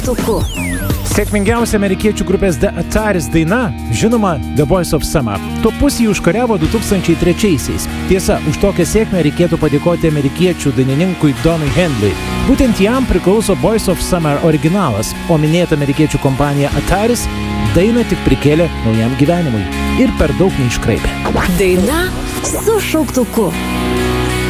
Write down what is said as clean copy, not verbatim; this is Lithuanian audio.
Tuku. Sėkmingiausia amerikiečių grupės The Ataris daina, žinoma, The Voice of Summer. Tuo pusį užkariavo 2003-aisiais. Tiesa, už tokią sėkmę reikėtų padėkoti amerikiečių dainininkui Donui Henley. Būtent jam priklauso Voice of Summer originalas, o minėta amerikiečių kompanija Ataris dainą tik prikėlė naujam gyvenimui ir per daug neiškraipė. Daina su šauktuku.